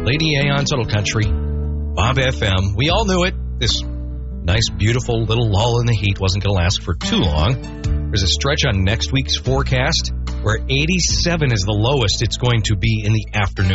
Lady A on Total Country, Bob FM. We all knew it. This nice, beautiful little lull in the heat wasn't going to last for too long. There's a stretch on next week's forecast where 87 is the lowest it's going to be in the afternoon.